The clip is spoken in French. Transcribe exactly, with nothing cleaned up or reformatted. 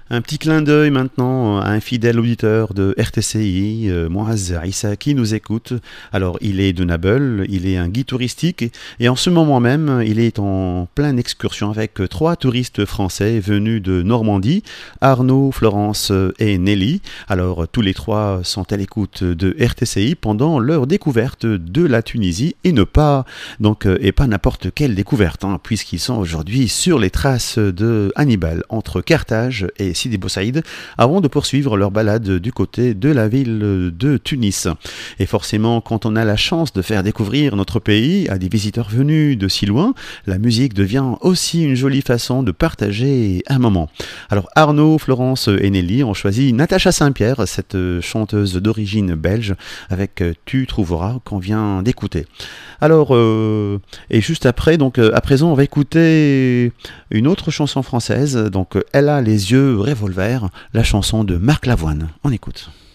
Un petit clin d'œil maintenant à un fidèle auditeur de R T C I, euh, Moaz Issa, qui nous écoute. Alors, il est de Nabeul, il est un guide touristique et en ce moment même, il est en pleine excursion avec trois touristes français venus de Normandie, Arnaud, Florence et Nelly. Alors, tous les trois sont à l'écoute de R T C I pendant leur découverte de la Tunisie et ne pas, donc, et pas n'importe quelle découverte, hein, puisqu'ils sont aujourd'hui sur les traces de Hannibal entre Carthage et Sidi Bou Saïd avant de poursuivre leur balade du côté de la ville de Tunis. Et forcément, quand on a la chance de faire découvrir notre pays à des visiteurs venus de si loin, la musique devient aussi une jolie façon de partager un moment. Alors Arnaud, Florence et Nelly ont choisi Natacha Saint-Pierre, cette chanteuse d'origine belge, avec Tu trouveras qu'on vient d'écouter. Alors, euh, et juste après, donc à présent, on va écouter une autre chanson française. Donc, Elle a les yeux revolver, la chanson de Marc Lavoine. On écoute.